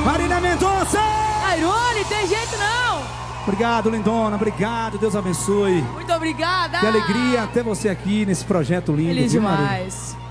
Marina Mendonça! Airone, tem jeito não! Obrigado, lindona, obrigado, Deus abençoe. Muito obrigada! Que alegria ter você aqui nesse projeto lindo. Feliz viu, Maria? demais.